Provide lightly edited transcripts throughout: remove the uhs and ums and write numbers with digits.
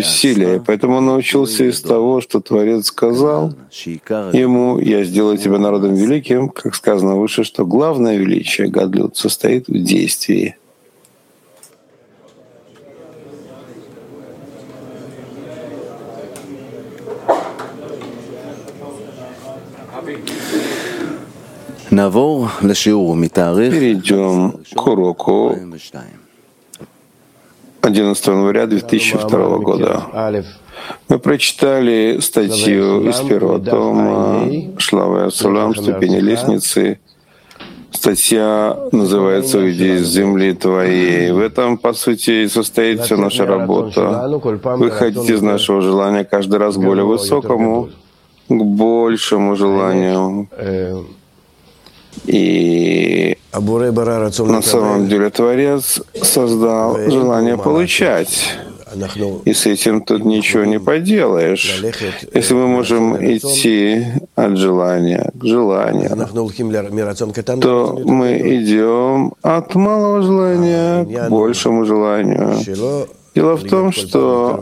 усилия, поэтому он научился из того, что Творец сказал ему: «Я сделаю тебя народом великим», как сказано выше, что главное величие Гадлют состоит в действии. Перейдем к уроку 11 января 2002 года. Мы прочитали статью из первого тома Шлава Асулам «Ступени лестницы». Статья называется «Уйди из земли твоей». В этом, по сути, и состоит вся наша работа. Выходить из нашего желания каждый раз к более высокому, к большему желанию. И на самом деле Творец создал желание получать. И с этим тут ничего не поделаешь. Если мы можем идти от желания к желанию, то мы идем от малого желания к большему желанию. Дело в том, что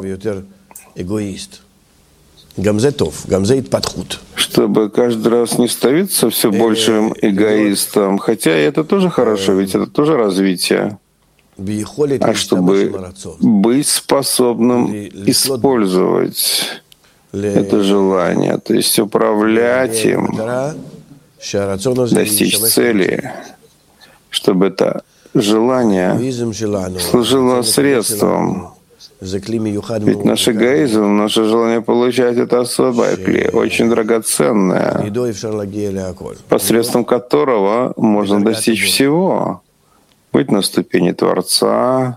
чтобы каждый раз не становиться все большим эгоистом, хотя это тоже хорошо, ведь это тоже развитие, а чтобы быть способным использовать это желание, то есть управлять им, достичь цели, чтобы это желание служило средством. Ведь наш эгоизм, наше желание получать — это особая клей, очень драгоценная, посредством которого можно достичь всего, быть на ступени Творца.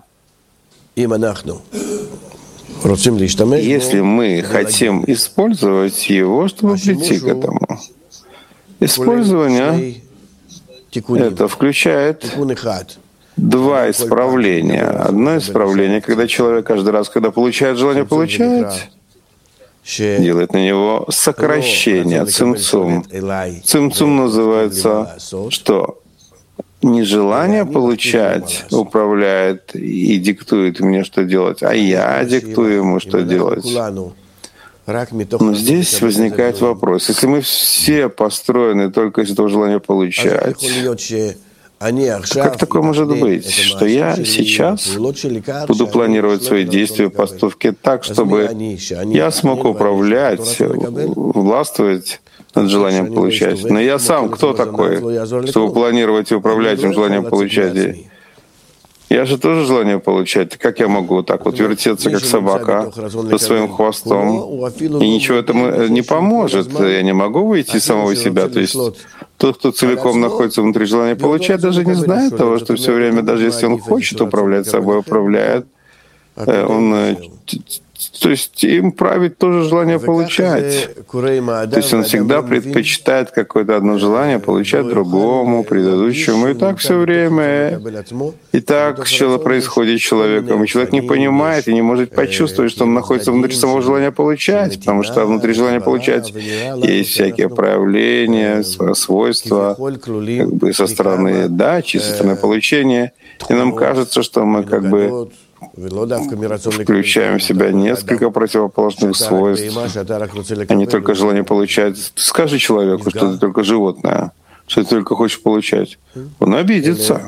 Если мы хотим использовать его, чтобы прийти к этому. Использование это включает два исправления. Одно исправление, когда человек каждый раз, когда получает желание получать, делает на него сокращение, цимцум. Цимцум называется что? Не желание получать управляет и диктует мне, что делать, а я диктую ему, что делать. Но здесь возникает вопрос. Если мы все построены только из этого желания получать, как такое может быть, что я сейчас буду планировать свои действия, поступки так, чтобы я смог управлять, властвовать над желанием получать? Но я сам кто такой, чтобы планировать и управлять этим желанием получать? Я же тоже желание получать. Как я могу вот так вот вертеться, как собака, со своим хвостом? И ничего этому не поможет. Я не могу выйти из самого себя. То есть тот, кто целиком находится внутри желания получать, даже не знает того, что все время, даже если он хочет управлять собой, управляет. То есть им правит тоже желание получать. То есть он всегда предпочитает какое-то одно желание получать другому, предыдущему. И так все время. И так что происходит с человеком. И человек не понимает и не может почувствовать, что он находится внутри самого желания получать, потому что внутри желания получать есть всякие проявления, свойства, как бы со стороны дачи, со стороны получения. И нам кажется, что мы как бы включаем в себя несколько противоположных свойств, а не только желание получать. Скажи человеку, что ты только животное, что ты только хочешь получать. Он обидится.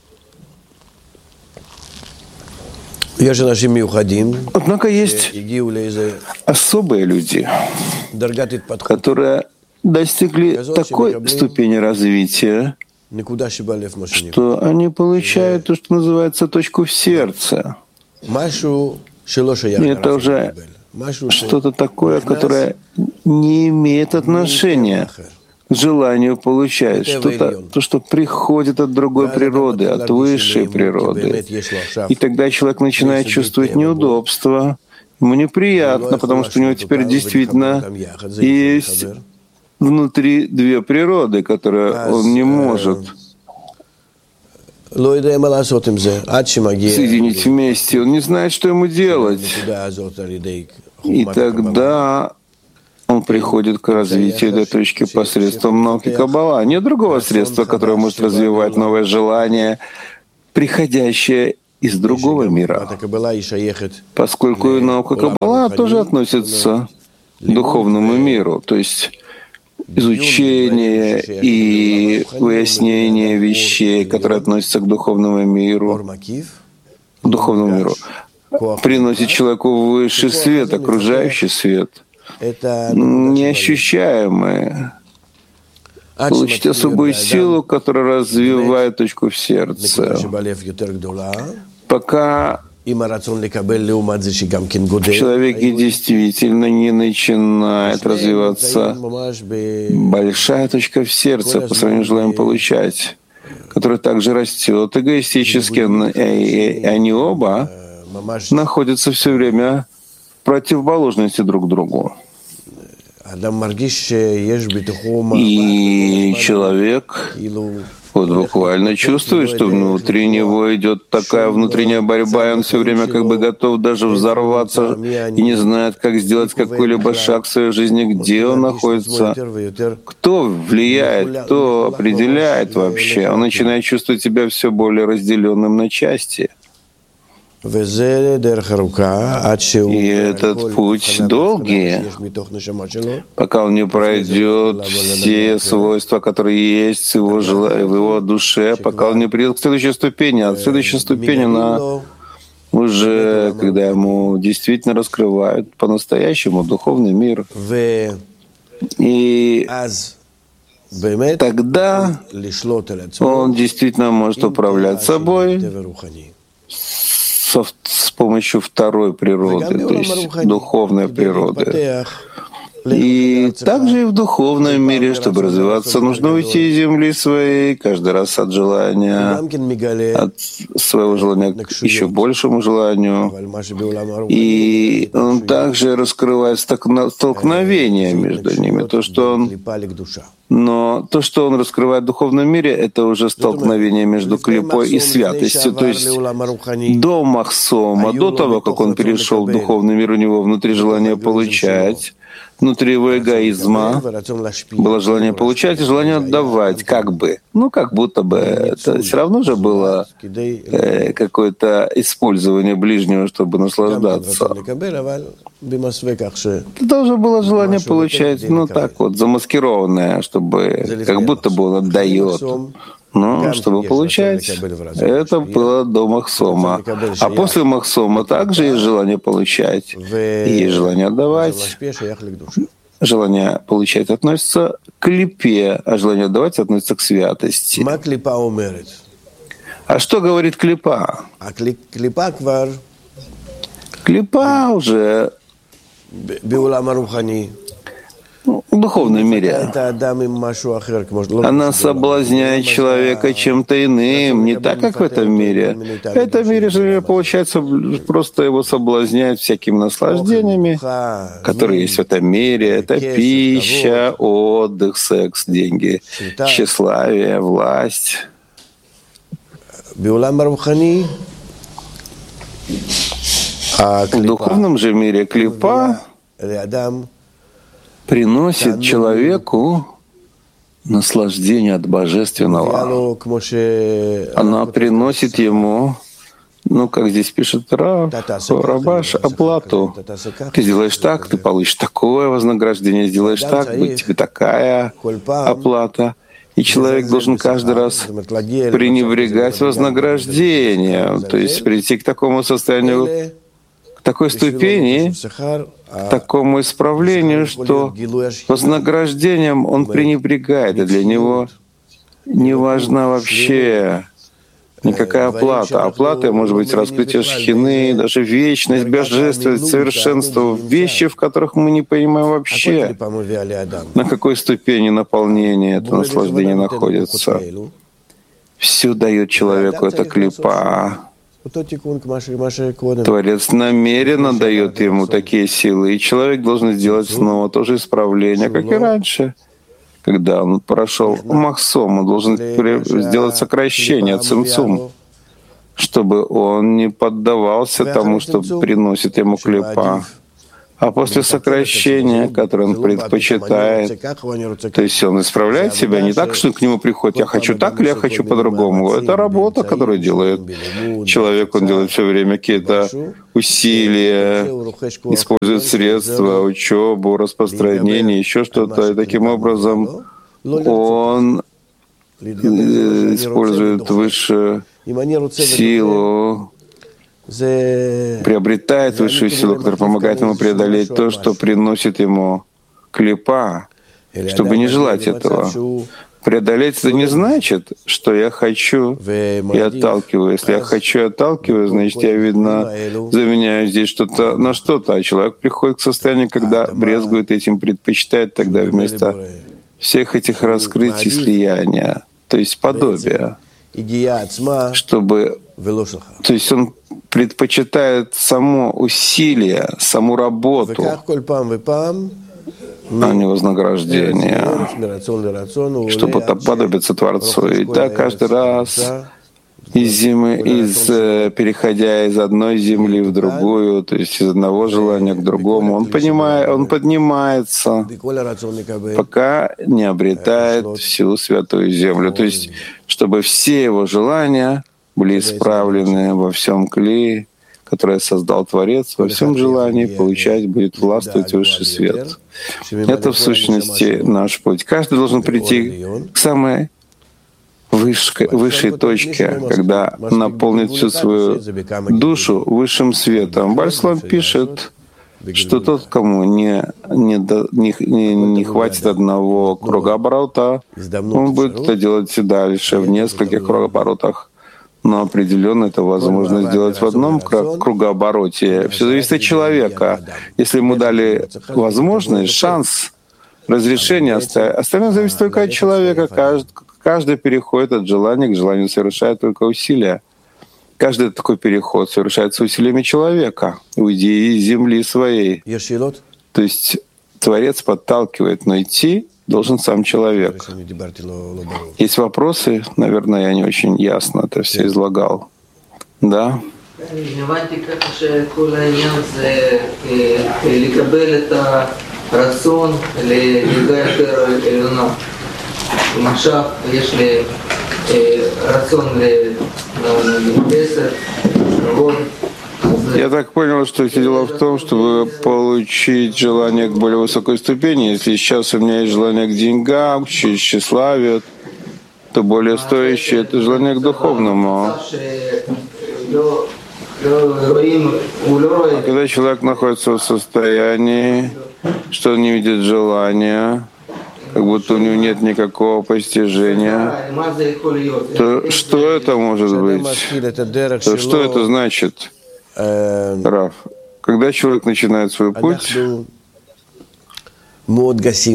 Однако есть особые люди, которые достигли такой ступени развития, что они получают то, что называется точку в сердце. И это уже что-то такое, которое не имеет отношения к желанию получать. Что-то, то, что приходит от другой природы, от высшей природы. И тогда человек начинает чувствовать неудобство. Ему неприятно, потому что у него теперь действительно есть внутри две природы, которые он не может соединить вместе. Он не знает, что ему делать. И тогда он приходит к развитию этой точки посредством науки Каббала. Нет другого средства, которое может развивать новое желание, приходящее из другого мира, поскольку и наука Каббала тоже относится к духовному миру, то есть изучение и выяснение вещей, которые относятся к духовному миру, приносит человеку высший свет, окружающий свет, неощущаемый, получить особую силу, которая развивает точку в сердце. Пока в человеке действительно не начинает развиваться большая точка в сердце по сравнению с желанием получать, которая также растет эгоистически, и они оба находятся все время в противоположности друг другу. И человек вот буквально чувствует, что внутри него идет такая внутренняя борьба, и он все время как бы готов даже взорваться и не знает, как сделать какой-либо шаг в своей жизни, где он находится, кто влияет, кто определяет вообще. Он начинает чувствовать себя все более разделенным на части. И этот путь долгий, пока он не пройдет все свойства, которые есть в его душе, пока он не придет к следующей ступени. А следующая ступень, она уже, когда ему действительно раскрывают по-настоящему духовный мир. И тогда он действительно может управлять собой с помощью второй природы, то есть духовной природы. И также и в духовном мире, чтобы развиваться, нужно уйти из земли своей, каждый раз от желания, от своего желания к еще большему желанию. И он также раскрывает столкновение между ними. Но то, что он раскрывает в духовном мире, это уже столкновение между клипой и святостью. То есть до Махсома, до того, как он перешел в духовный мир, у него внутри желание получать, внутри его эгоизма было желание получать и желание отдавать, как бы. Как будто бы это все равно же было какое-то использование ближнего, чтобы наслаждаться. Это тоже было желание получать, так вот, замаскированное, чтобы как будто бы он отдает. Чтобы получать, это было до Махсома. А после Махсома также есть желание получать и есть желание отдавать. Желание получать относится к клипе, а желание отдавать относится к святости. А что говорит клипа? Клипа уже в духовном мире. Она соблазняет человека чем-то иным, не так, как в этом мире. В этом мире же, получается, просто его соблазняют всякими наслаждениями, которые есть в этом мире. Это пища, отдых, секс, деньги, тщеславие, власть. В духовном же мире клипа приносит человеку наслаждение от Божественного. Она приносит ему, как здесь пишет Рабаш, оплату. Ты сделаешь так, ты получишь такое вознаграждение, сделаешь так, будет тебе такая оплата. И человек должен каждый раз пренебрегать вознаграждением, то есть прийти к такому состоянию, к такой ступени, к такому исправлению, что вознаграждением он пренебрегает, и для него не важна вообще никакая оплата. Оплата может быть раскрытие шхины, даже вечность, божественность, совершенство, вещи, в которых мы не понимаем вообще, на какой ступени наполнения это наслаждение находится. Все дает человеку эта клипа. Творец намеренно дает ему такие силы, и человек должен сделать снова то же исправление, как и раньше. Когда он прошел Махсом, он должен сделать сокращение, цимцум, чтобы он не поддавался тому, что приносит ему клипа, А после сокращения, которое он предпочитает, то есть он исправляет себя не так, что к нему приходит «я хочу так» или «я хочу по-другому». Это работа, которую делает человек. Он делает все время какие-то усилия, использует средства, учебу, распространение, еще что-то. И таким образом он использует высшую силу, приобретает высшую силу, которая помогает ему преодолеть то, что приносит ему клипа, чтобы не желать этого. Преодолеть это не значит, что я хочу и отталкиваю. Если я хочу и отталкиваю, значит, я, видно, заменяю здесь что-то на что-то, а человек приходит к состоянию, когда брезгует этим, предпочитает тогда вместо всех этих раскрытий слияния, то есть подобия, чтобы... То есть он предпочитает само усилие, саму работу, а не вознаграждение, чтобы подобиться Творцу. И так каждый раз, переходя из одной земли в другую, то есть из одного желания к другому, он поднимается, пока не обретает всю святую землю. То есть, чтобы все его желания были исправлены во всем клее, которое создал Творец, во всем желании получать будет властвовать высший свет. Это в сущности наш путь. Каждый должен прийти к самой высшей точке, когда наполнит всю свою душу высшим светом. Бальслам пишет, что тот, кому не хватит одного кругооборота, он будет это делать и дальше, в нескольких кругооборотах. Но определенно это возможно сделать в одном кругообороте. Все зависит от человека. Если ему дали возможность, шанс, разрешение, остальное зависит только от человека. Каждый переходит от желания к желанию, совершает только усилия. Каждый такой переход совершается усилиями человека, уйди из земли своей. То есть Творец подталкивает, но идти должен сам человек. Есть вопросы? Наверное, я не очень ясно это все излагал. Да? Я так понял, что все дело в том, чтобы получить желание к более высокой ступени. Если сейчас у меня есть желание к деньгам, к тщеславию, то более стоящее — это желание к духовному. А когда человек находится в состоянии, что он не видит желания, как будто у него нет никакого постижения, то что это может быть? То что это значит? Рав, когда человек начинает свой путь, мы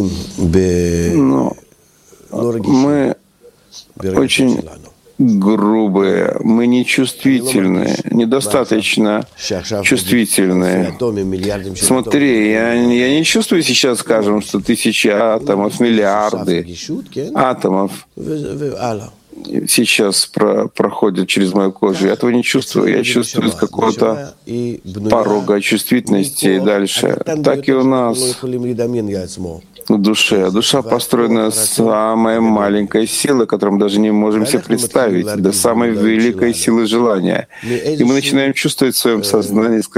очень грубые, мы нечувствительные, недостаточно чувствительные. Смотри, я не чувствую сейчас, скажем, что тысячи атомов, миллиарды атомов сейчас проходят через мою кожу. Я этого не чувствую. Я чувствую с какого-то порога чувствительности и дальше. Так и у нас в душе. Душа построена с самой маленькой силы, которую мы даже не можем себе представить, до самой великой силы желания. И мы начинаем чувствовать в своем сознании с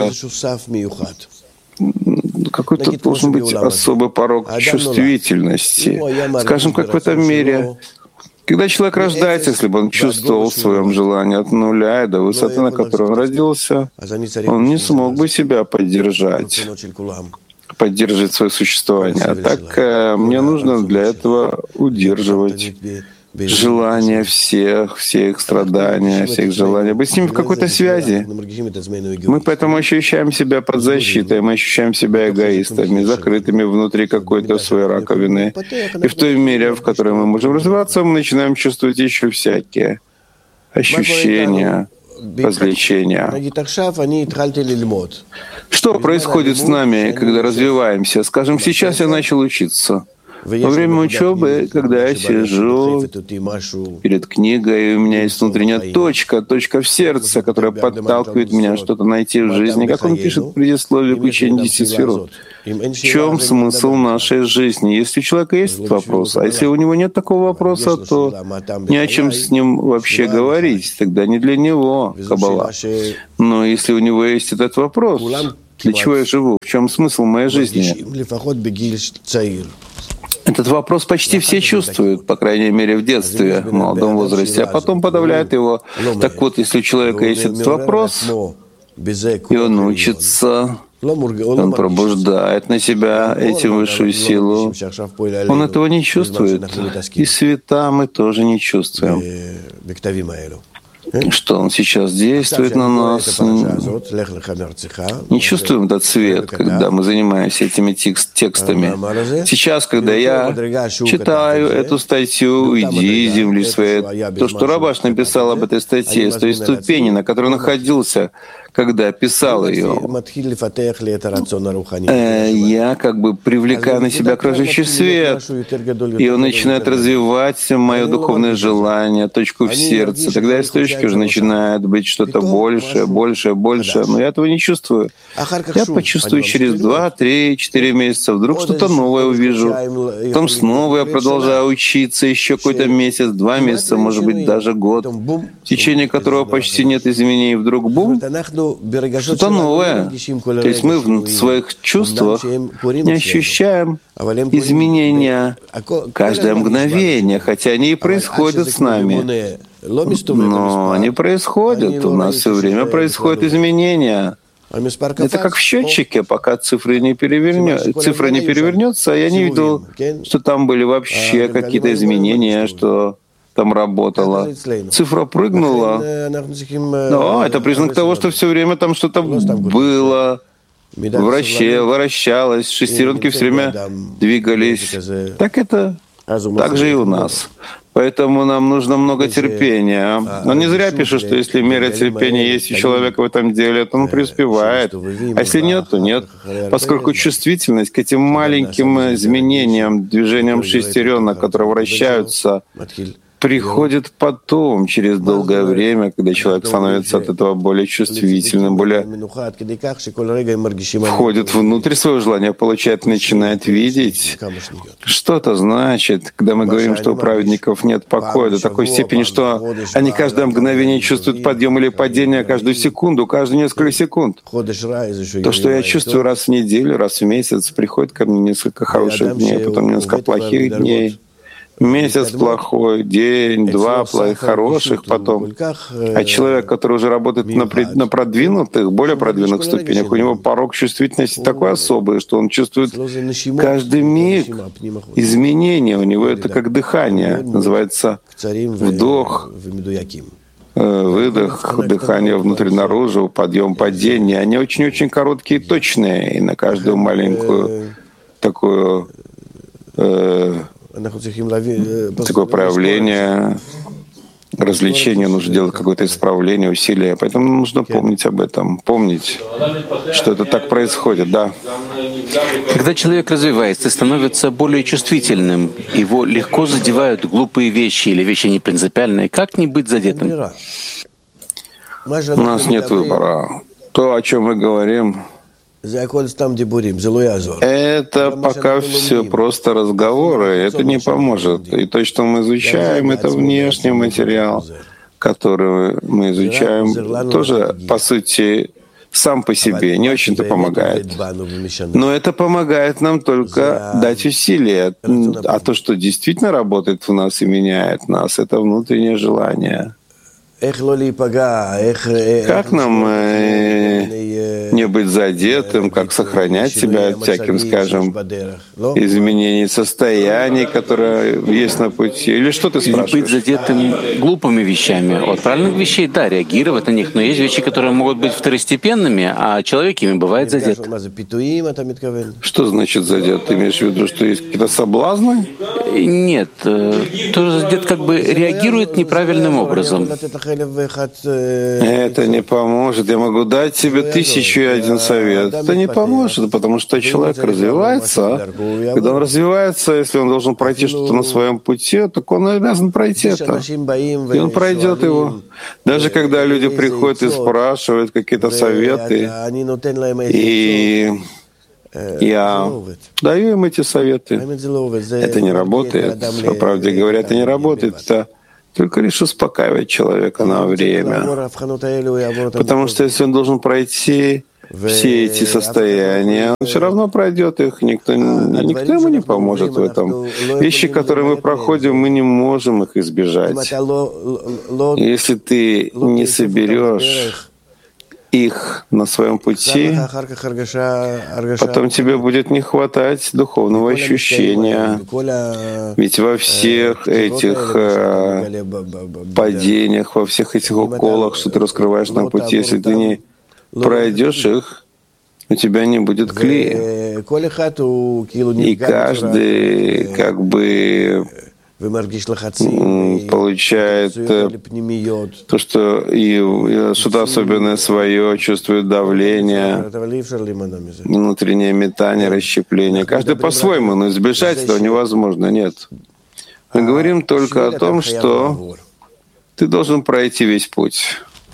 какой-то должен быть особый порог чувствительности. Скажем, как в этом мире. Когда человек рождается, если бы он чувствовал в своем желании от нуля до высоты, на которой он родился, он не смог бы себя поддержать свое существование. А так мне нужно для этого удерживать желания всех их страдания, всех желаний, быть с ними в какой-то связи. Мы поэтому ощущаем себя под защитой, мы ощущаем себя эгоистами, закрытыми внутри какой-то своей раковины. И в той мере, в которой мы можем развиваться, мы начинаем чувствовать еще всякие ощущения, развлечения. Что происходит с нами, когда развиваемся? Скажем, сейчас я начал учиться. Во время учебы, когда я сижу перед книгой, у меня есть внутренняя точка в сердце, которая подталкивает меня что-то найти в жизни. Как он пишет в предисловии к учению 10 сферот. В чем смысл нашей жизни? Если у человека есть этот вопрос, а если у него нет такого вопроса, то ни о чем с ним вообще говорить. Тогда не для него Каббала. Но если у него есть этот вопрос, для чего я живу? В чем смысл моей жизни? Этот вопрос почти все чувствуют, по крайней мере, в детстве, в молодом возрасте, а потом подавляют его. Так вот, если у человека есть этот вопрос, и он учится, он пробуждает на себя этим высшую силу, он этого не чувствует. И света мы тоже не чувствуем. Что он сейчас действует на нас. Не чувствуем этот свет, когда мы занимаемся этими текстами. Сейчас, когда я читаю эту статью «Уйди из земли своей», то, что Рабаш написал об этой статье, с той ступени, на которой он находился, когда писал ее, я как бы привлекаю на себя окружающий свет, и он начинает развивать мое духовное желание, точку в сердце. Тогда из точки уже начинает быть что-то большее, большее, большее, но я этого не чувствую. Я почувствую через 2, 3, 4 месяца, вдруг что-то новое увижу. Потом снова я продолжаю учиться еще какой-то месяц, 2 месяца, может быть, даже год, в течение которого почти нет изменений, вдруг бум, что-то новое. То есть мы в своих чувствах не ощущаем изменения каждое мгновение, хотя они и происходят с нами. Но они происходят. У нас все время происходят изменения. Это как в счетчике, пока цифра не перевернется, я не видел, что там были вообще какие-то изменения, что там работало. Цифра прыгнула. Но это признак того, что все время там что-то было, вращалось, шестеренки все время двигались. Так это так же и у нас. Поэтому нам нужно много терпения. Он не зря пишет, что если мера терпения есть у человека в этом деле, то он преуспевает. А если нет, то нет. Поскольку чувствительность к этим маленьким изменениям, движениям шестеренок, которые вращаются, приходит потом, через долгое время, когда человек становится от этого более чувствительным, более входит внутрь своего желания, получает, начинает видеть. Что это значит, когда мы говорим, что у праведников нет покоя до такой степени, что они каждое мгновение чувствуют подъем или падение каждую секунду, каждые несколько секунд. То, что я чувствую раз в неделю, раз в месяц, приходит ко мне несколько хороших дней, потом несколько плохих дней. Месяц плохой, день, 2 хороших потом. А человек, который уже работает на продвинутых, более продвинутых ступенях, у него порог чувствительности такой особый, что он чувствует каждый миг изменения. У него это как дыхание. Называется вдох, выдох, дыхание внутрь-наружу, подъем, падение. Они очень-очень короткие и точные. И на каждую маленькую такое проявление, развлечение, нужно делать какое-то исправление, усилие. Поэтому нужно помнить об этом, помнить, что это так происходит, да. Когда человек развивается и становится более чувствительным, его легко задевают глупые вещи или вещи непринципиальные. Как не быть задетым? У нас нет выбора. То, о чем мы говорим, это пока все просто разговоры, это не поможет. И то, что мы изучаем, это внешний материал, который мы изучаем, тоже, по сути, сам по себе не очень-то помогает. Но это помогает нам только дать усилия. А то, что действительно работает в нас и меняет нас, это внутреннее желание. Как нам не быть задетым, как сохранять себя от всяким, скажем, изменений состояний, которые есть на пути? Или что ты спрашиваешь? Или быть задетым глупыми вещами. От правильных вещей, да, реагировать на них, но есть вещи, которые могут быть второстепенными, а человек ими бывает задет. Что значит задет? Ты имеешь в виду, что есть какие-то соблазны? Нет, тоже дед как бы реагирует неправильным образом. Это не поможет. Я могу дать тебе 1001 совет. Это не поможет, потому что человек развивается. Когда он развивается, если он должен пройти что-то на своем пути, так он обязан пройти это. И он пройдет его. Даже когда люди приходят и спрашивают какие-то советы, и я даю им эти советы. Это не работает. По правде говоря, это не работает. Это только лишь успокаивает человека на время. Потому что если он должен пройти все эти состояния, он все равно пройдет их. Никто ему не поможет в этом. Вещи, которые мы проходим, мы не можем их избежать. Если ты не соберешь их на своем пути, потом тебе будет не хватать духовного ощущения. Ведь во всех этих падениях, во всех этих уколах, что ты раскрываешь на пути, если ты не пройдешь их, у тебя не будет клея. И каждый как бы получает то, что и что-то особенное свое, чувствует давление, внутреннее метание, расщепление. Каждый по-своему, но избежать этого невозможно, нет. Мы говорим только о том, что ты должен пройти весь путь.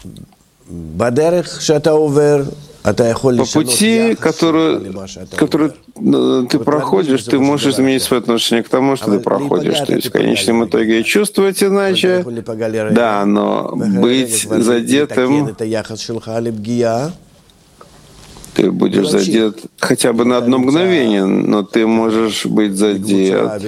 По пути, который ты проходишь, ты можешь изменить свое отношение к тому, что ты проходишь. То есть в конечном итоге чувствовать иначе, да, но быть задетым, ты будешь задет хотя бы на одно мгновение, но ты можешь быть задет. А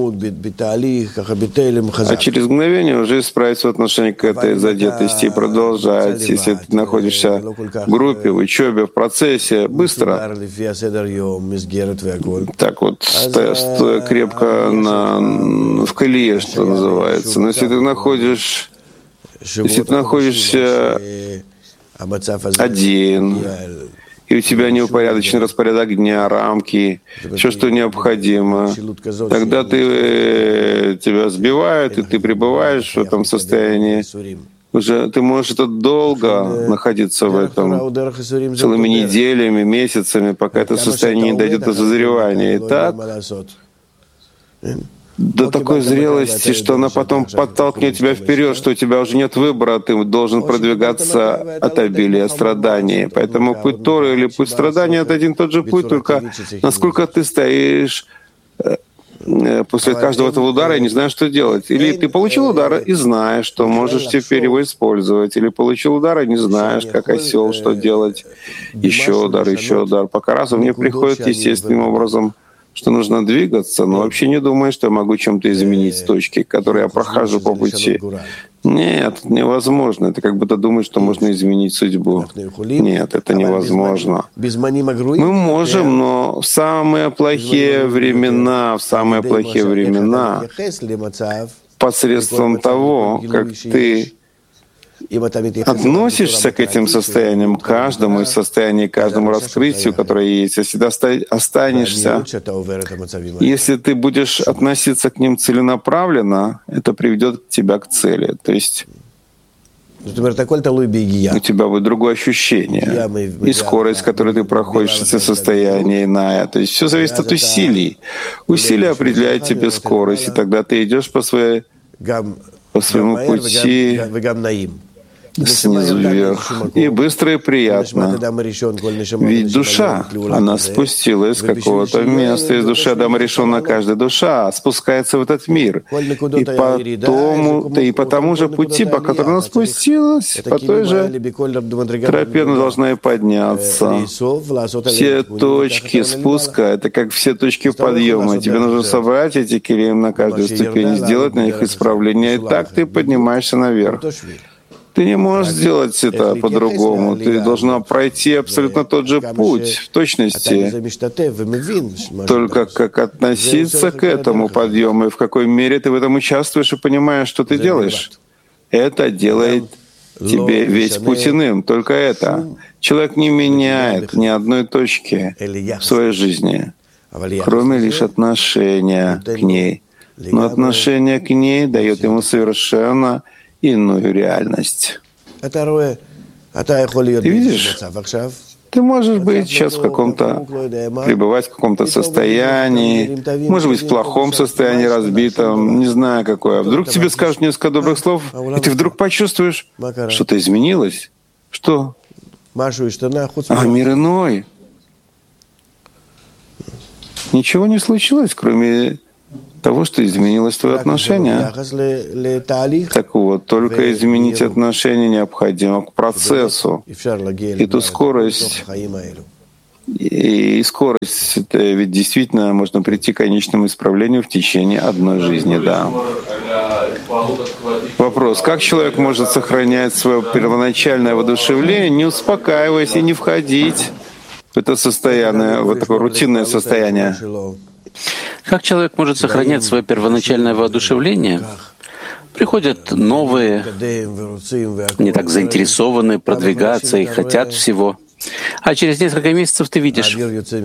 через мгновение уже исправить свое отношение к этой задетости и продолжать. Если ты находишься в группе, в учебе, в процессе, быстро. Так вот, стоя крепко в колее, что называется. Но если ты находишься один, и у тебя неупорядоченный распорядок дня, рамки, все, что необходимо, тогда тебя сбивают, и ты пребываешь в этом состоянии. Уже ты можешь это долго находиться в этом, целыми неделями, месяцами, пока это состояние не дойдет до созревания. И так до такой зрелости, что она потом подталкивает тебя вперед, что у тебя уже нет выбора, ты должен продвигаться от обилия страданий. Поэтому путь Торы или путь страданий — это один и тот же путь, только насколько ты стоишь после каждого этого удара и не знаешь, что делать. Или ты получил удар и знаешь, что можешь теперь его использовать. Или получил удар и не знаешь, как осел, что делать. Еще удар. Пока разум не приходит естественным образом, что нужно двигаться, но вообще не думаю, что я могу чем-то изменить с точки, к которой я прохожу по пути. Нет, невозможно. Это как будто думаешь, что можно изменить судьбу. Нет, это невозможно. Мы можем, но в самые плохие времена, посредством того, как ты относишься к этим состояниям, каждому из состояний, каждому раскрытию, которое есть, если ты останешься, если ты будешь относиться к ним целенаправленно, это приведет тебя к цели. То есть у тебя будет другое ощущение, и скорость, с которой ты проходишь эти состояния, иная. То есть все зависит от усилий. Усилия определяют тебе скорость, и тогда ты идешь по своему пути снизу вверх. И быстро и приятно. Ведь душа, она спустилась с какого-то места. Из души Адама Ришона каждая душа спускается в этот мир. И по тому же пути, по которому она спустилась, по той же тропе она должна и подняться. Все точки спуска — это как все точки подъема. Тебе нужно собрать эти килим на каждую ступень, сделать на них исправление, и так ты поднимаешься наверх. Ты не можешь сделать это по-другому. Ты должна пройти абсолютно тот же путь, в точности. Только как относиться к этому подъему, и в какой мере ты в этом участвуешь и понимаешь, что ты делаешь. Это делает тебе весь путь иным. Только это. Человек не меняет ни одной точки в своей жизни, кроме лишь отношения к ней. но отношение к ней дает ему совершенно иную реальность. Ты видишь? Ты можешь быть сейчас пребывать в каком-то состоянии, может быть, в плохом состоянии, разбитом, не знаю какое. А вдруг тебе скажут несколько добрых слов, и ты вдруг почувствуешь, что-то изменилось. Что? Мир иной. Ничего не случилось, кроме того, что изменилось твое отношение. Так вот, только изменить отношение необходимо к процессу. И ту скорость, это ведь действительно можно прийти к конечному исправлению в течение одной жизни, да. Вопрос, как человек может сохранять свое первоначальное воодушевление, не успокаиваясь и не входить в это состояние, в такое рутинное состояние? Как человек может сохранять свое первоначальное воодушевление? Приходят новые, не так заинтересованные продвигаться и хотят всего. А через несколько месяцев ты видишь,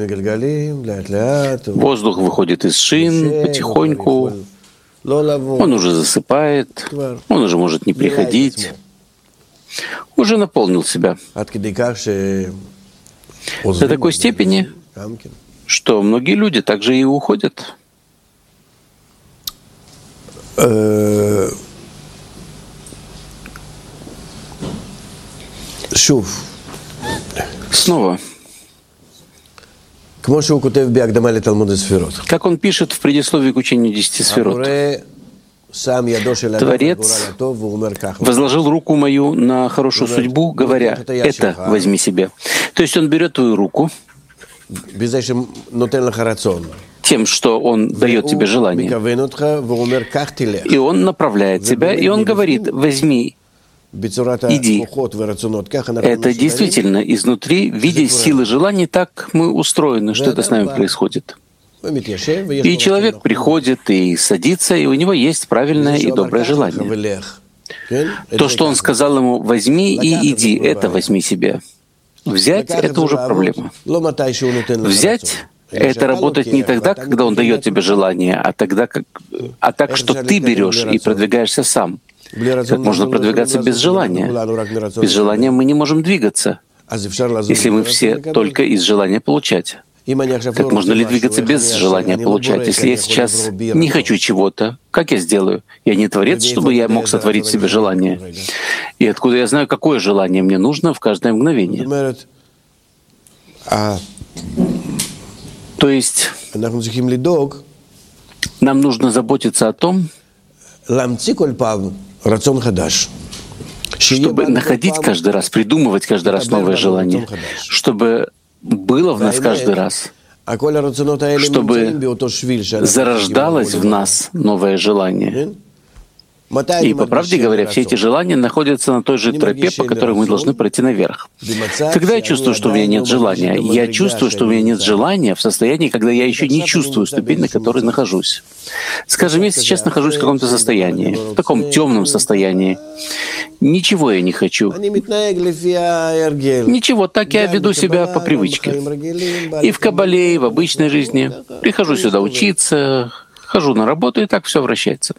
воздух выходит из шин потихоньку, он уже засыпает, он уже может не приходить, уже наполнил себя до такой степени, что многие люди также и уходят. Снова. Как он пишет в предисловии к учению 10 сферот. Творец возложил руку мою на хорошую судьбу, говоря, это возьми себе. То есть он берет твою руку тем, что он дает тебе желание, и он направляет тебя, и он говорит, возьми, иди. Это действительно изнутри, в виде силы желаний, так мы устроены, что это с нами происходит. И человек приходит и садится, и у него есть правильное и доброе желание. То, что он сказал ему «возьми и иди», это «возьми себе». Взять — это уже проблема. Взять — это работать не тогда, когда он дает тебе желание, а так, что ты берешь и продвигаешься сам. Как можно продвигаться без желания? Без желания мы не можем двигаться, если мы все только из желания получать. Как можно ли двигаться без желания получать? Если я сейчас не хочу чего-то, как я сделаю? Я не творец, чтобы я мог сотворить в себе желание. И откуда я знаю, какое желание мне нужно в каждое мгновение? То есть нам нужно заботиться о том, чтобы находить каждый раз, придумывать каждый раз новое желание, чтобы было в нас каждый раз, чтобы зарождалось в нас новое желание. И, по правде говоря, все эти желания находятся на той же тропе, по которой мы должны пройти наверх. Когда я чувствую, что у меня нет желания, я чувствую, что у меня нет желания в состоянии, когда я еще не чувствую ступень, на которой нахожусь. Скажем, я сейчас нахожусь в каком-то состоянии, в таком темном состоянии. Ничего я не хочу. Ничего, так я веду себя по привычке. И в кабале, и в обычной жизни. Прихожу сюда учиться, хожу на работу, и так все вращается.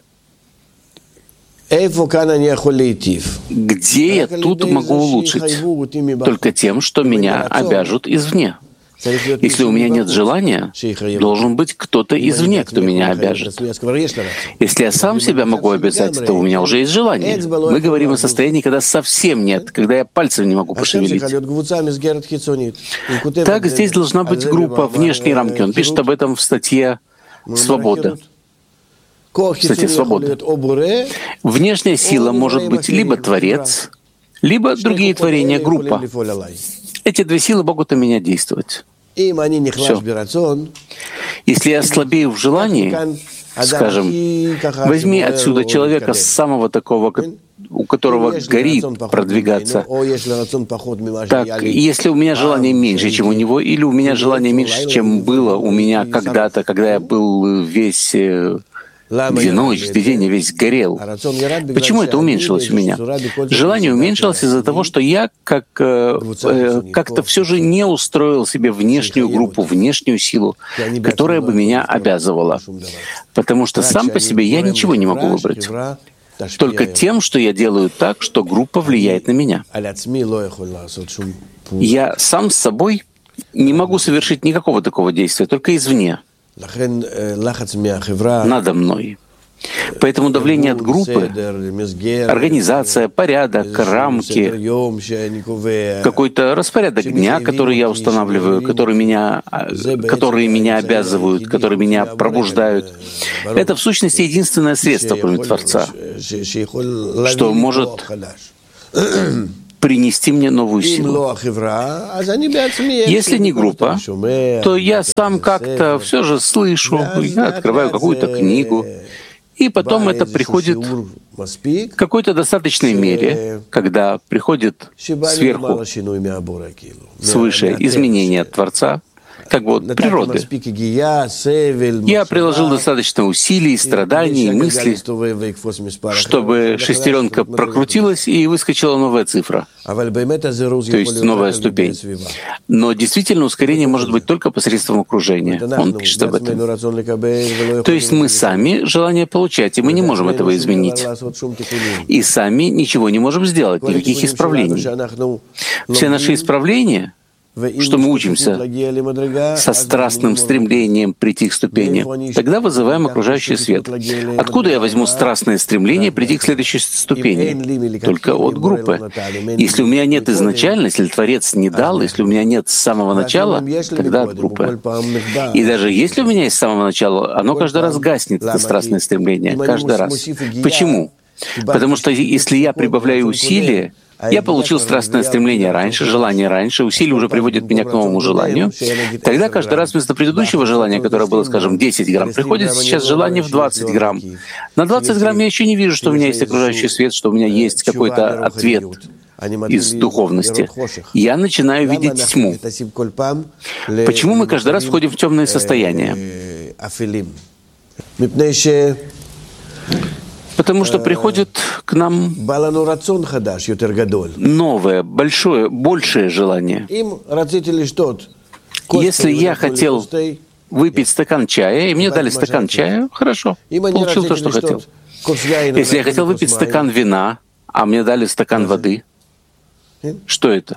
Где я тут могу улучшить? Только тем, что меня обяжут извне. Если у меня нет желания, должен быть кто-то извне, кто меня обяжет. Если я сам себя могу обязать, то у меня уже есть желание. Мы говорим о состоянии, когда совсем нет, когда я пальцем не могу пошевелить. Так, здесь должна быть группа внешней рамки. Он пишет об этом в статье «Свобода». Кстати, свобода. Внешняя сила может быть либо Творец, либо другие творения, группа. Эти две силы могут на меня действовать. Все. Если я слабею в желании, скажем, возьми отсюда человека самого такого, у которого горит продвигаться. Так, если у меня желание меньше, чем у него, или у меня желание меньше, чем было у меня когда-то, когда я был весь где ночь, где день я весь горел. Почему это уменьшилось у меня? Желание уменьшилось из-за того, что я как-то все же не устроил себе внешнюю группу, внешнюю силу, которая бы меня обязывала. Потому что сам по себе я ничего не могу выбрать. Только тем, что я делаю так, что группа влияет на меня. Я сам с собой не могу совершить никакого такого действия, только извне, надо мной. Поэтому давление от группы, организация, порядок, рамки, какой-то распорядок дня, который я устанавливаю, которые меня обязывают, которые меня пробуждают, это в сущности единственное средство, кроме Творца, что может принести мне новую силу. Если не группа, то я сам как-то все же слышу, я открываю какую-то книгу, и потом это приходит в какой-то достаточной мере, когда приходит сверху, свыше изменения от Творца, как бы от природы. Я приложил достаточно усилий, страданий, мыслей, чтобы шестеренка прокрутилась и выскочила новая цифра, то есть новая ступень. Но действительно ускорение может быть только посредством окружения. Он пишет об этом. То есть мы сами желание получать, и мы не можем этого изменить. И сами ничего не можем сделать, никаких исправлений. Все наши исправления, что мы учимся со страстным стремлением прийти к ступени, тогда вызываем окружающий свет. Откуда я возьму страстное стремление прийти к следующей ступени? Только от группы. Если у меня нет изначально, если Творец не дал, если у меня нет с самого начала, тогда от группы. И даже если у меня есть с самого начала, оно каждый раз гаснет, это страстное стремление, каждый раз. Почему? Потому что если я прибавляю усилия, я получил страстное стремление раньше, желание раньше, усилия уже приводят меня к новому желанию. Тогда каждый раз вместо предыдущего желания, которое было, скажем, 10 грамм, приходит сейчас желание в 20 грамм. На 20 грамм я еще не вижу, что у меня есть окружающий свет, что у меня есть какой-то ответ из духовности. Я начинаю видеть тьму. Почему мы каждый раз входим в темные состояния? Потому что приходит к нам новое, большее желание. Если я хотел выпить стакан чая, и мне дали стакан чая, хорошо, получил то, что хотел. Если я хотел выпить стакан вина, а мне дали стакан воды, что это?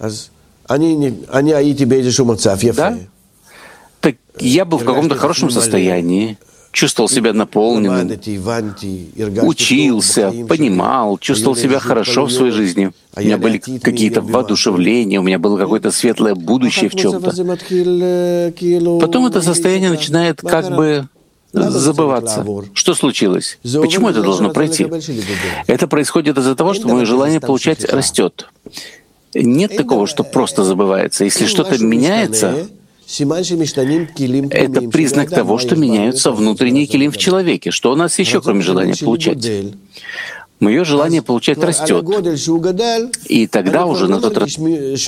Да? Так я был в каком-то хорошем состоянии, чувствовал себя наполненным, учился, понимал, чувствовал себя хорошо в своей жизни. У меня были какие-то воодушевления, у меня было какое-то светлое будущее в чем-то. Потом это состояние начинает как бы забываться. Что случилось? Почему это должно пройти? Это происходит из-за того, что мое желание получать растет. Нет такого, что просто забывается. Если что-то меняется, это признак того, что меняются внутренние килим в человеке. Что у нас еще, кроме желания получать? Мое желание получать растет. И тогда уже на тот раз...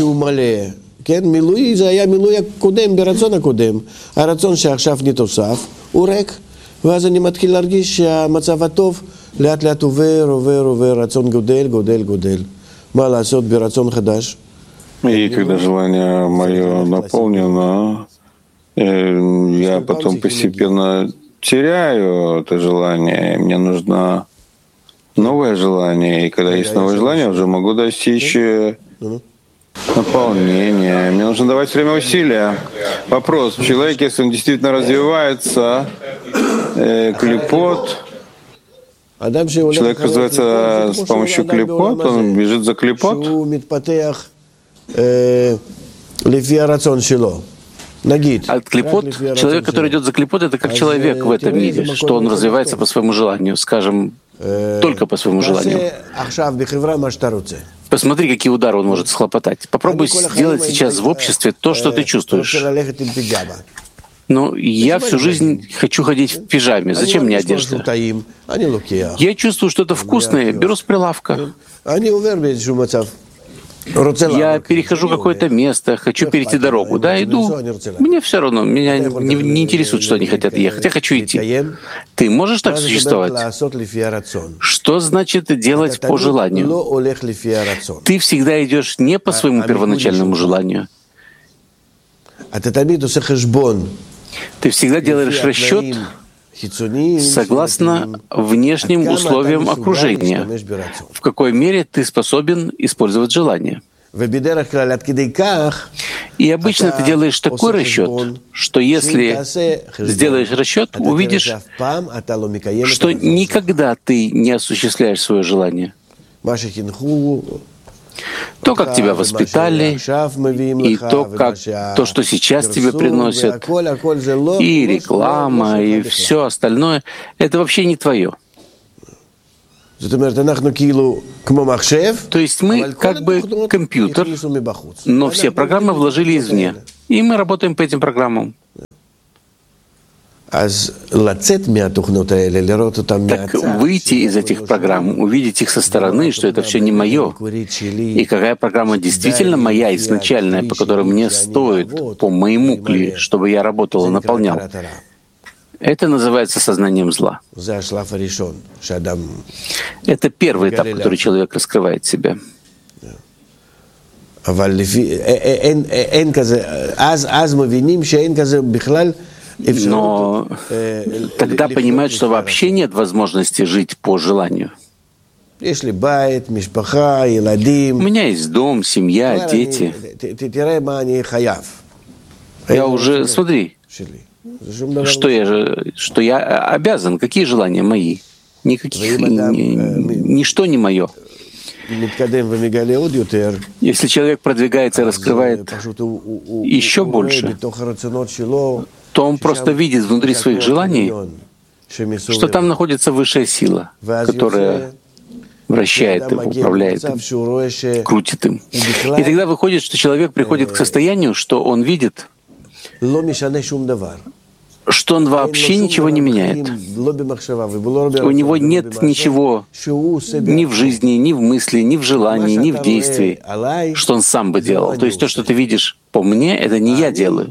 מילוי זה היה מילוי הקודם ברצון הקודם. הרצון שעכשיו נתוסף הוא ריק, ואז אני מתחיל להרגיש שהמצב הטוב לאט לאט עובר, רצון גודל. מה לעשות ברצון חדש? И когда желание мое наполнено, я потом постепенно теряю это желание. Мне нужно новое желание. И когда есть новое желание, уже могу достичь наполнения. Мне нужно давать время усилия. Вопрос. Человек, если он действительно развивается, клипот, человек развивается с помощью клипот, он бежит за клипот. От клипот, человек, который идет за клипот, это как человек в этом мире, что он развивается по своему желанию, скажем, только по своему желанию. Посмотри, какие удары он может схлопотать. Попробуй сделать сейчас в обществе то, что ты чувствуешь. Но я всю жизнь хочу ходить в пижаме. Зачем мне одежда? Я чувствую что-то вкусное, беру с прилавка. Я перехожу какое-то место, хочу перейти дорогу, да, иду. Мне все равно, меня не интересует, что они хотят ехать. Я хочу идти. Ты можешь так существовать? Что значит делать по желанию? Ты всегда идешь не по своему первоначальному желанию. Ты всегда делаешь расчет согласно внешним условиям окружения, в какой мере ты способен использовать желание. И обычно ты делаешь такой расчет, что если сделаешь расчет, увидишь, что никогда ты не осуществляешь свое желание. То, как тебя воспитали, и то, что сейчас тебе приносят, и реклама, и все остальное, это вообще не твое. То есть мы как бы компьютер, но все программы вложили извне, и мы работаем по этим программам. Так выйти из этих программ, увидеть их со стороны, что это все не мое, и какая программа действительно моя, изначальная, по которой мне стоит, по моему кли, чтобы я работал и наполнял, это называется сознанием зла. Это первый этап, который человек раскрывает себя. Но тогда понимают, что вообще нет возможности жить по желанию. У меня есть дом, семья, дети. Я уже, смотри, что я обязан, какие желания мои? Никаких, ничто не мое. Если человек продвигается и раскрывает еще больше, то он просто видит внутри своих желаний, что там находится высшая сила, которая вращает им, управляет им, крутит им. И тогда выходит, что человек приходит к состоянию, что он видит, что он вообще ничего не меняет. У него нет ничего ни в жизни, ни в мысли, ни в желании, ни в действии, что он сам бы делал. То есть то, что ты видишь по мне, это не я делаю.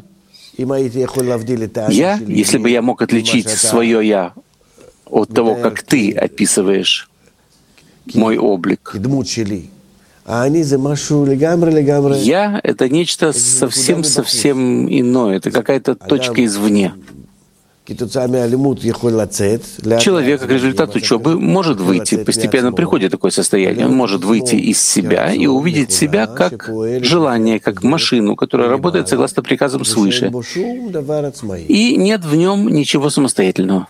Я, если бы я мог отличить свое «я» от того, как ты описываешь мой облик, я — это нечто совсем иное, это какая-то точка извне. Человек, как результат учебы, может выйти, постепенно приходит такое состояние, он может выйти из себя и увидеть себя как желание, как машину, которая работает согласно приказам свыше. И нет в нем ничего самостоятельного.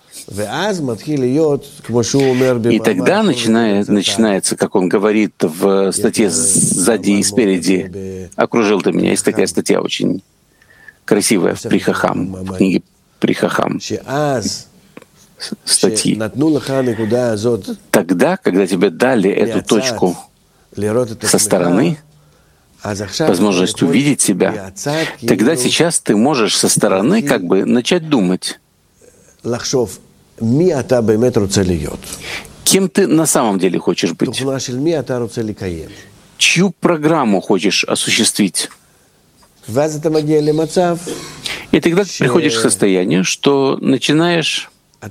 И тогда начинается, как он говорит в статье сзади и спереди, «Окружил ты меня». Есть такая статья очень красивая в Прихахам, в книге Прихахам, статьи. Тогда, когда тебе дали эту точку со стороны, возможность увидеть себя, тогда сейчас ты можешь со стороны как бы начать думать, кем ты на самом деле хочешь быть, чью программу хочешь осуществить. И тогда ты приходишь к состоянию, что начинаешь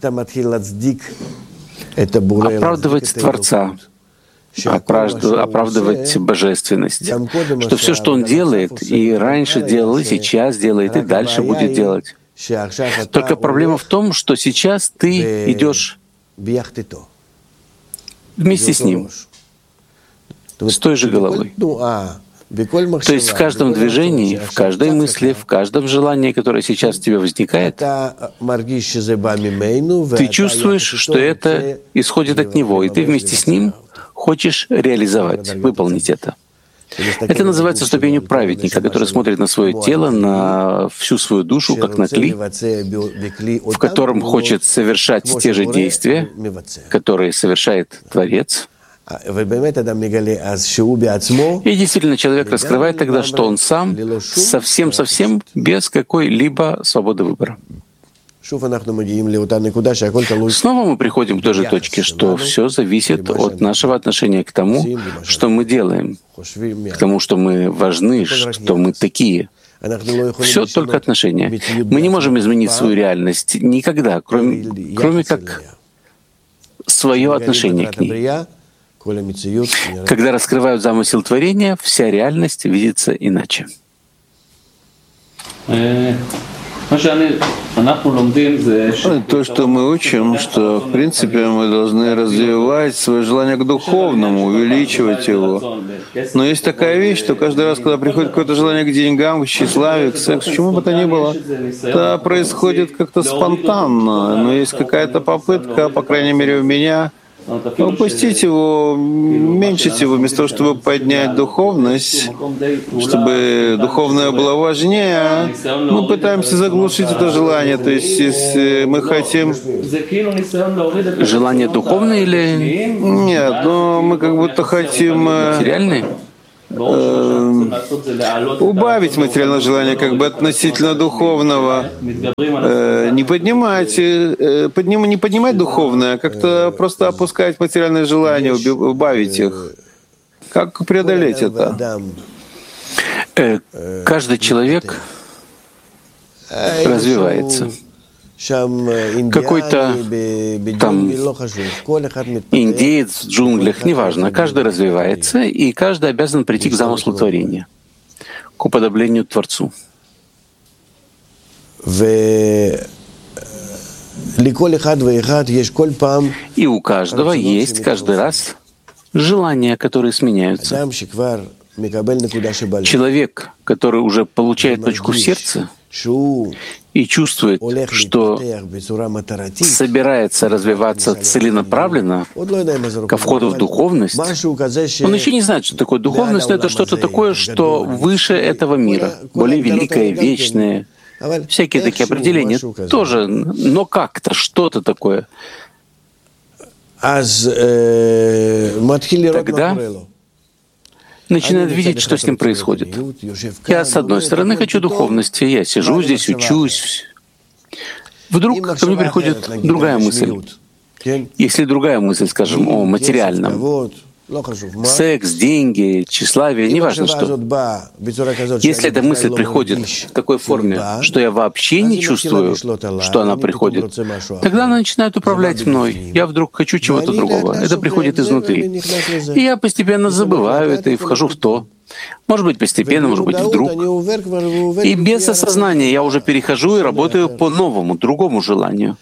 оправдывать Творца, оправдывать божественность, что все, что Он делает, и раньше делал, и сейчас делает, и дальше будет делать. Только проблема в том, что сейчас ты идешь вместе с Ним, с той же головой. То есть в каждом движении, в каждой мысли, в каждом желании, которое сейчас у тебя возникает, ты чувствуешь, что это исходит от Него, и ты вместе с Ним хочешь реализовать, выполнить это. Это называется ступенью праведника, который смотрит на свое тело, на всю свою душу, как на кли, в котором хочет совершать те же действия, которые совершает Творец. И действительно человек раскрывает тогда, что он сам совсем без какой-либо свободы выбора. Снова мы приходим к той же точке, что все зависит от нашего отношения к тому, что мы делаем, к тому, что мы важны, что мы такие. Все только отношения. Мы не можем изменить свою реальность никогда, кроме как свое отношение к ней. Когда раскрывают замысел творения, вся реальность видится иначе. То, что мы учим, что, в принципе, мы должны развивать свое желание к духовному, увеличивать его. Но есть такая вещь, что каждый раз, когда приходит какое-то желание к деньгам, к тщеславию, к сексу, чему бы то ни было, это происходит как-то спонтанно. Но есть какая-то попытка, по крайней мере, у меня, упустить его, уменьшить его, вместо того, чтобы поднять духовность, чтобы духовное было важнее, мы пытаемся заглушить это желание. То есть, если мы хотим... Желание духовное или... Нет, но мы как будто хотим... Материальное? Убавить материальное желание как бы относительно духовного, не поднимать духовное, а как-то просто опускать материальные желания, убавить их. Как преодолеть это? Каждый человек развивается. Какой-то там индеец в джунглях, неважно, каждый развивается, и каждый обязан прийти к замыслу творения, к уподоблению Творцу. И у каждого есть каждый раз желания, которые сменяются. Человек, который уже получает точку в сердце и чувствует, что собирается развиваться целенаправленно ко входу в духовность, он еще не знает, что такое духовность, но это что-то такое, что выше этого мира, более великое, вечное. Всякие такие определения тоже, но как-то, что-то такое. Тогда начинает видеть, что с ним происходит. Я, с одной стороны, хочу духовности, я сижу здесь, учусь. Вдруг ко мне приходит другая мысль. Если другая мысль, скажем, о материальном, секс, деньги, тщеславие, неважно что. Если эта мысль приходит в такой форме, что я вообще не чувствую, что она приходит, тогда она начинает управлять мной. Я вдруг хочу чего-то другого. Это приходит изнутри. И я постепенно забываю это и вхожу в то. Может быть, постепенно, может быть, вдруг. И без осознания я уже перехожу и работаю по новому, другому желанию.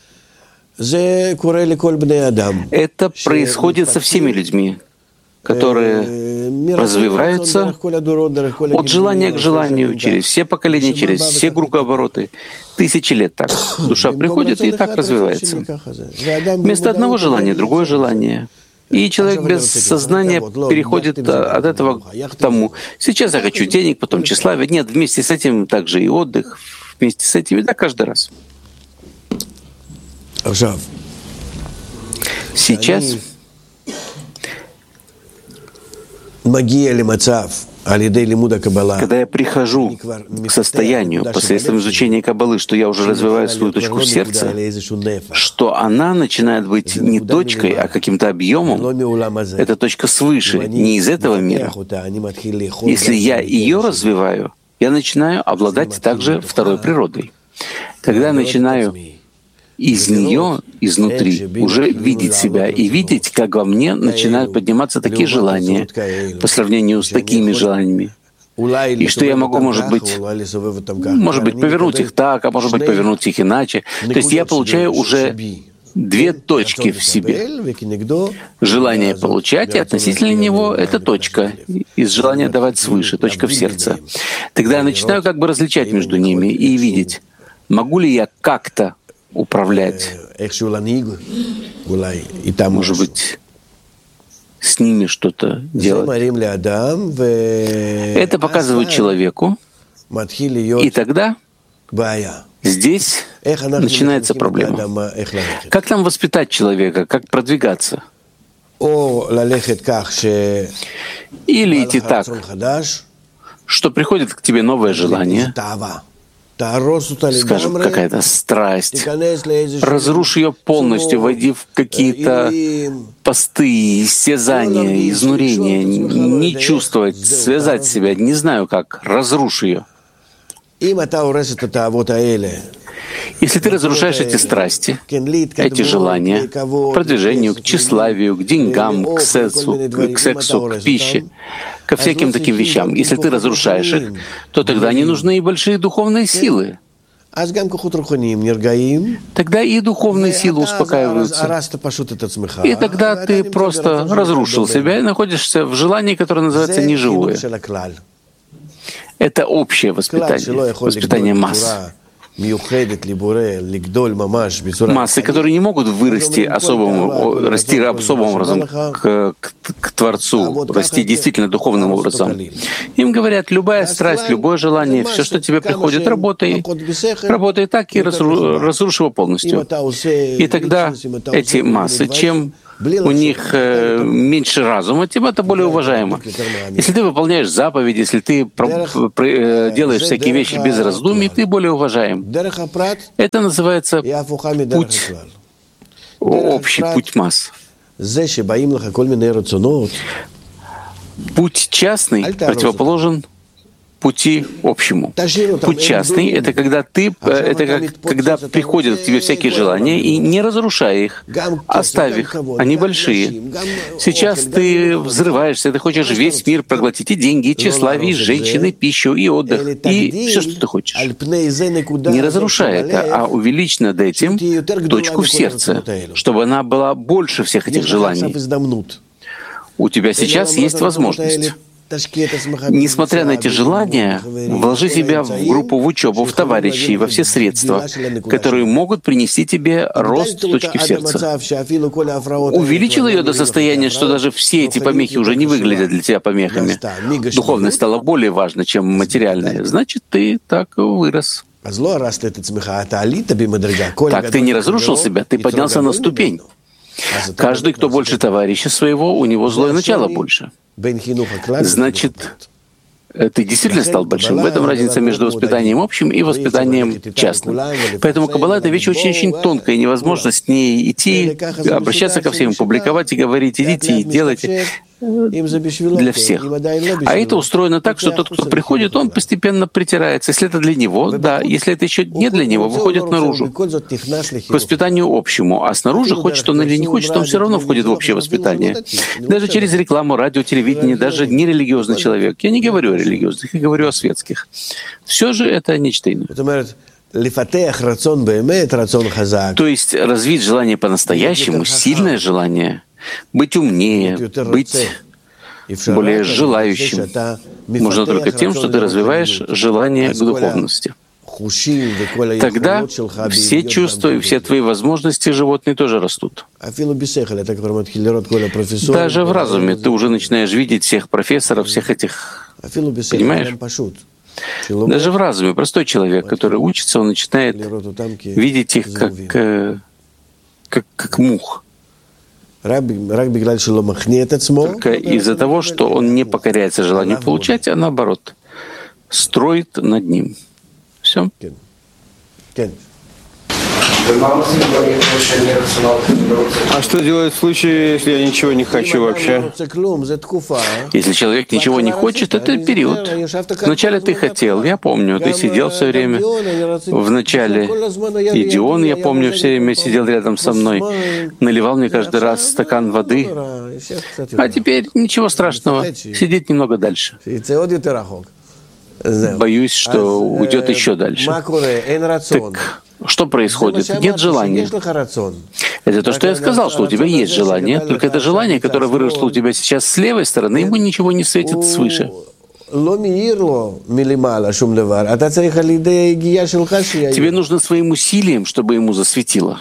Это происходит со всеми людьми, которые развиваются от желания к желанию, через все поколения, через все кругообороты. Тысячи лет так. Душа приходит и так развивается. Вместо одного желания — другое желание. И человек без сознания переходит от этого к тому. Сейчас я хочу денег, потом тщеславие. Нет, вместе с этим также и отдых, вместе с этим, и так каждый раз. Сейчас когда я прихожу к состоянию посредством изучения Каббалы, что я уже развиваю свою точку в сердце, что она начинает быть не точкой, а каким-то объемом, это точка свыше, не из этого мира. Если я ее развиваю, я начинаю обладать также второй природой. Когда я начинаю из нее, изнутри, уже видеть себя и видеть, как во мне начинают подниматься такие желания по сравнению с такими желаниями. И что я могу, может быть, повернуть их так, а может быть, повернуть их иначе. То есть я получаю уже две точки в себе. Желание получать, и относительно него — это точка. Из желания давать свыше, точка в сердце. Тогда я начинаю как бы различать между ними и видеть, могу ли я как-то управлять, может быть, с ними что-то делать. Это показывает человеку, и тогда здесь начинается проблема. Как нам воспитать человека, как продвигаться? Или идти так, что приходит к тебе новое желание, скажем, какая-то страсть, разрушь ее полностью, войди в какие-то посты, истязания, изнурения, не чувствовать, связать себя, не знаю как, разрушь ее. Если ты разрушаешь эти страсти, эти желания, к продвижению, к тщеславию, к деньгам, к сексу, к пище, ко всяким таким вещам, если ты разрушаешь их, то тогда не нужны и большие духовные силы. Тогда и духовные силы успокаиваются. И тогда ты просто разрушил себя и находишься в желании, которое называется неживое. Это общее воспитание, воспитание масс. Массы, которые не могут расти особым образом к Творцу, расти действительно духовным образом. Им говорят, любая страсть, любое желание, все, что тебе приходит, работай так и разрушь его полностью. И тогда эти массы, чем у них меньше разума, тем это более уважаемо. Если ты выполняешь заповеди, если ты делаешь всякие вещи без раздумий, ты более уважаем. Это называется путь, общий путь масс. Путь частный противоположен пути общему. Путь частный — это когда когда приходят к тебе всякие желания, и не разрушай их, оставь их, они большие. Сейчас ты взрываешься, ты хочешь весь мир проглотить, и деньги, и тщеславие, и женщины, и пищу, и отдых, и все, что ты хочешь. Не разрушай это, а увеличь над этим точку в сердце, чтобы она была больше всех этих желаний. У тебя сейчас есть возможность. Несмотря на эти желания, вложи себя в группу, в учебу, в товарищей, во все средства, которые могут принести тебе рост точки в сердце. Увеличил ее до состояния, что даже все эти помехи уже не выглядят для тебя помехами. Духовность стала более важной, чем материальная. Значит, ты так вырос. Так ты не разрушил себя, ты поднялся на ступень. Каждый, кто больше товарища своего, у него злое начало больше. Значит, ты действительно стал большим. В этом разница между воспитанием общим и воспитанием частным. Поэтому Каббала — это вещь очень тонкая, и невозможно с ней идти, обращаться ко всем, публиковать и говорить: идите и делайте для всех. А это устроено так, что тот, кто приходит, он постепенно притирается. Если это для него, да. Если это еще не для него, выходит наружу, к воспитанию общему. А снаружи, хочет он или не хочет, он все равно входит в общее воспитание. Даже через рекламу, радио, телевидение, даже нерелигиозный человек. Я не говорю о религиозных, я говорю о светских. Все же это нечто иное. То есть развить желание по-настоящему, сильное желание, быть умнее, быть более желающим можно только тем, что ты развиваешь желание к духовности. Тогда все чувства и все твои возможности животные тоже растут. Даже в разуме ты уже начинаешь видеть всех профессоров, всех этих, понимаешь? Даже в разуме простой человек, который учится, он начинает видеть их как мух. Только из-за того, что он не покоряется желанию получать, а наоборот, строит над ним. Все. А что делать в случае, если я ничего не хочу вообще? Если человек ничего не хочет, это период. Вначале ты хотел, я помню, ты сидел все время. Вначале Идион, я помню, все время сидел рядом со мной, наливал мне каждый раз стакан воды. А теперь ничего страшного, сидеть немного дальше. Боюсь, что уйдет еще дальше. Так что происходит? Нет желания. Это то, что я сказал, что у тебя есть желание, только это желание, которое выросло у тебя сейчас с левой стороны, ему ничего не светит свыше. Тебе нужно своим усилием, чтобы ему засветило.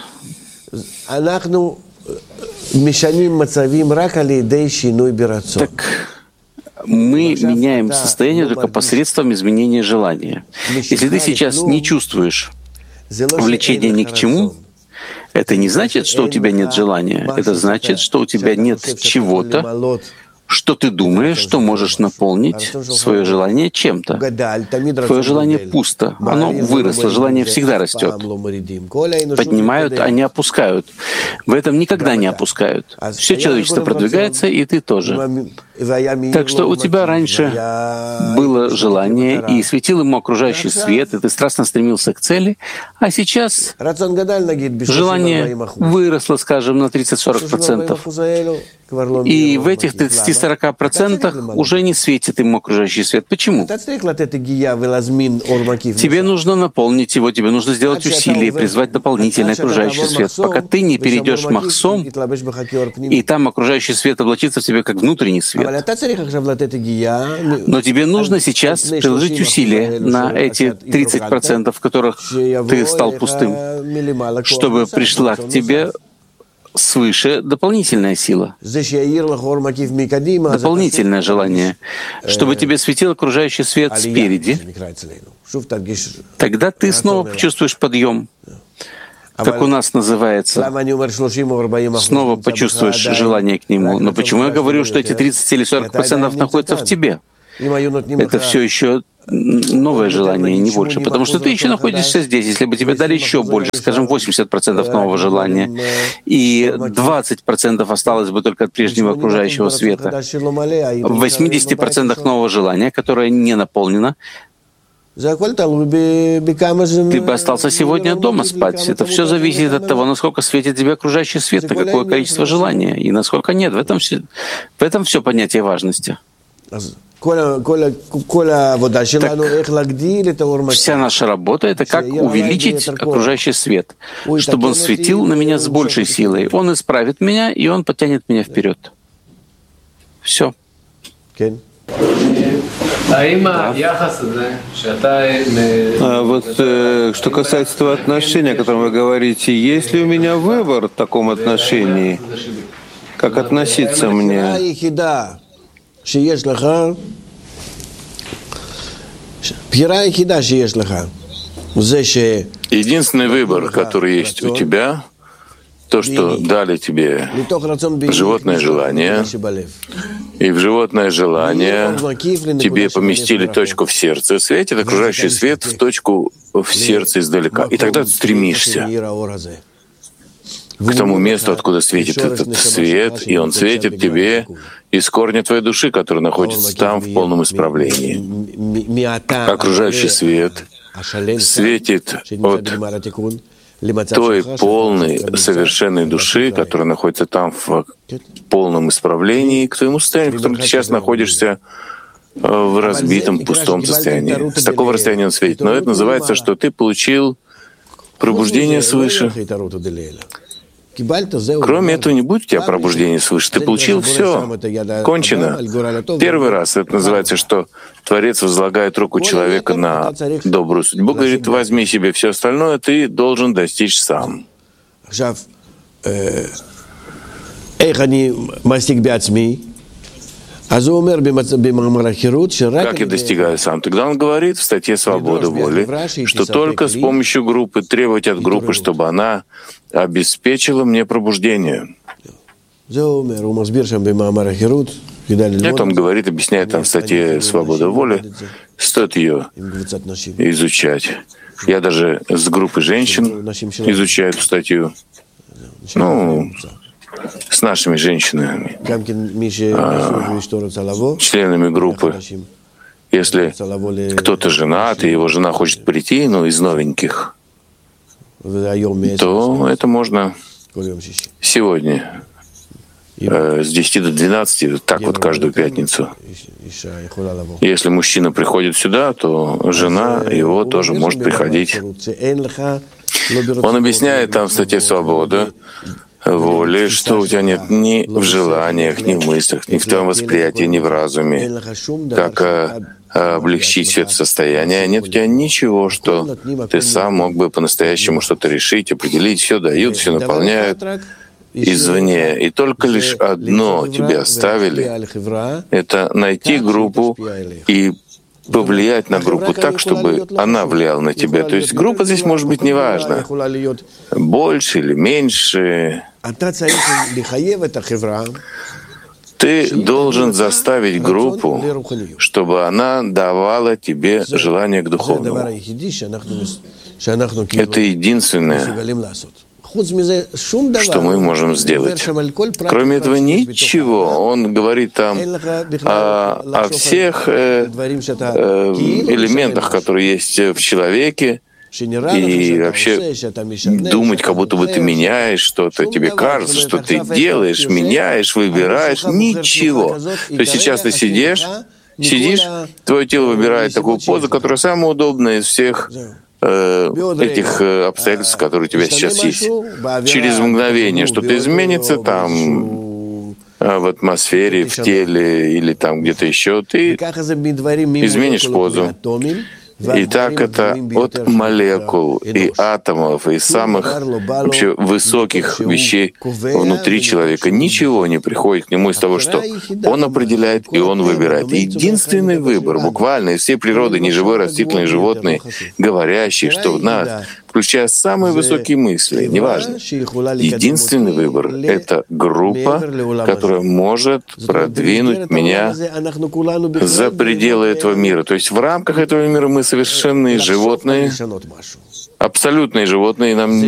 Так мы меняем состояние только посредством изменения желания. Если ты сейчас не чувствуешь влечения ни к чему, это не значит, что у тебя нет желания. Это значит, что у тебя нет чего-то, что ты думаешь, что можешь наполнить свое желание чем-то. Твое желание пусто, оно выросло, желание всегда растет. Поднимают, а не опускают. В этом никогда не опускают. Все человечество продвигается, и ты тоже. Так что у тебя раньше было желание, и светил ему окружающий свет, и ты страстно стремился к цели, а сейчас желание выросло, скажем, на 30-40%. И в этих 30-40% уже не светит ему окружающий свет. Почему? Тебе нужно наполнить его, тебе нужно сделать усилие, призвать дополнительный окружающий свет. Пока ты не перейдешь махсом, и там окружающий свет облачится в тебе как внутренний свет. Но тебе нужно сейчас приложить усилия на эти 30%, в которых ты стал пустым, чтобы пришла к тебе свыше дополнительная сила, дополнительное желание, чтобы тебе светил окружающий свет спереди. Тогда ты снова почувствуешь подъем, как у нас называется, снова почувствуешь желание к нему. Но почему я говорю, что эти 30 или 40% находятся в тебе? Это все еще новое желание, не больше. Потому что ты еще находишься здесь. Если бы тебе дали еще больше, скажем, 80% нового желания, и 20% осталось бы только от прежнего окружающего света, в 80% нового желания, которое не наполнено, ты бы остался сегодня дома спать. Это все зависит от того, насколько светит тебе окружающий свет, на какое количество желания, и насколько нет. В этом все понятие важности. Так, вся наша работа — это как увеличить окружающий свет, чтобы он светил на меня с большей силой. Он исправит меня, и он потянет меня вперед. Все. Вот что касается этого отношения, о котором вы говорите, есть ли у меня выбор в таком отношении? Как относиться мне? Единственный выбор, который есть у тебя, то, что дали тебе животное желание, и в животное желание тебе поместили точку в сердце, светит окружающий свет в точку в сердце издалека. И тогда ты стремишься к тому месту, откуда светит этот свет, и он светит тебе из корня твоей души, который находится там в полном исправлении. Окружающий свет светит от той полной, совершенной души, которая находится там в полном исправлении, к твоему состоянию, в котором ты сейчас находишься в разбитом, пустом состоянии. С такого расстояния он светит. Но это называется, что ты получил пробуждение свыше. Кроме этого, не будет у тебя пробуждения свыше. Ты получил все. Кончено. Первый раз это называется, что Творец возлагает руку человека на добрую судьбу, говорит, возьми себе все остальное, ты должен достичь сам. Как я достигаю сам? Тогда он говорит в статье «Свобода воли», что только с помощью группы, требовать от группы, чтобы она обеспечила мне пробуждение. Это он говорит, объясняет там в статье «Свобода воли». Стоит ее изучать. Я даже с группой женщин изучаю эту статью. С нашими женщинами, членами группы. Если кто-то женат, и его жена хочет прийти, из новеньких, то это можно сегодня с 10 до 12, так вот каждую пятницу. Если мужчина приходит сюда, то жена его тоже может приходить. Он объясняет там в статье «Свобода воли», что у тебя нет ни в желаниях, ни в мыслях, ни в твоем восприятии, ни в разуме, как облегчить это состояние. Нет у тебя ничего, что ты сам мог бы по-настоящему что-то решить, определить. Все дают, все наполняют извне. И только лишь одно тебе оставили — это найти группу и повлиять на группу так, чтобы она влияла на тебя. То есть группа здесь может быть неважна, больше или меньше. Ты должен заставить группу, чтобы она давала тебе желание к духовному. Это единственное, что мы можем сделать. Кроме этого, ничего. Он говорит там о всех элементах, которые есть в человеке, и вообще думать, как будто бы ты меняешь что-то, тебе кажется, что ты делаешь, меняешь, выбираешь, ничего. То есть сейчас ты сидишь, твое тело выбирает такую позу, которая самая удобная из всех этих обстоятельств, которые у тебя сейчас есть. Через мгновение что-то изменится там в атмосфере, в теле или там где-то еще, ты изменишь позу. И так это от молекул и атомов, и самых вообще высоких вещей внутри человека. Ничего не приходит к нему из того, что он определяет и он выбирает. Единственный выбор, буквально из всей природы, неживой, растительные, животные, говорящие, что в нас, включая самые высокие мысли, неважно. Единственный выбор — это группа, которая может продвинуть меня за пределы этого мира. То есть в рамках этого мира мы совершенные животные, абсолютные животные, и нам